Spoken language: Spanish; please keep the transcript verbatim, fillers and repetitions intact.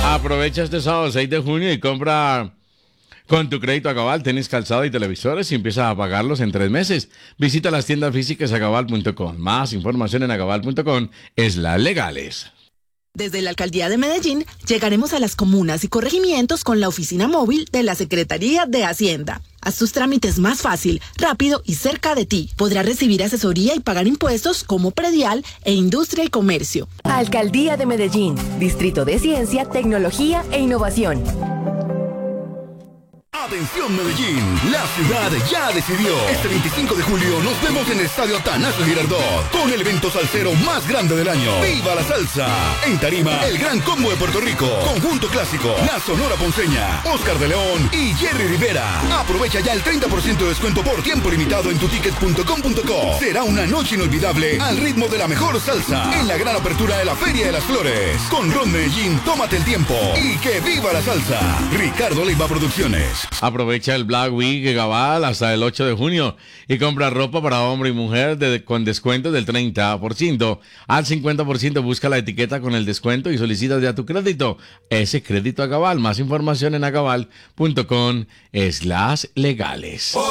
Aprovecha este sábado seis de junio y compra con tu crédito Acabal tenis, calzado y televisores y empieza a pagarlos en tres meses. Visita las tiendas físicas acabal punto com. Más información en acabal punto com es la legales. Desde la Alcaldía de Medellín llegaremos a las comunas y corregimientos con la oficina móvil de la Secretaría de Hacienda. Haz tus trámites más fácil, rápido y cerca de ti. Podrás recibir asesoría y pagar impuestos como predial e industria y comercio. Alcaldía de Medellín, Distrito de Ciencia, Tecnología e Innovación. Atención Medellín, la ciudad ya decidió. Este veinticinco de julio nos vemos en el Estadio Atanasio Girardot con el evento salsero más grande del año. ¡Viva la salsa! En tarima, el Gran Combo de Puerto Rico, Conjunto Clásico, La Sonora Ponceña, Oscar de León y Jerry Rivera. Aprovecha ya el treinta por ciento de descuento por tiempo limitado en tuticket punto com punto co. Será una noche inolvidable al ritmo de la mejor salsa en la gran apertura de la Feria de las Flores. Con Ron Medellín, tómate el tiempo y que viva la salsa. Ricardo Leiva Producciones. Aprovecha el Black Week de Gabal hasta el ocho de junio y compra ropa para hombre y mujer de, con descuento del treinta por ciento al cincuenta por ciento. Busca la etiqueta con el descuento y solicita ya tu crédito. Ese crédito a Gabal. Más información en acabal punto com slash legales.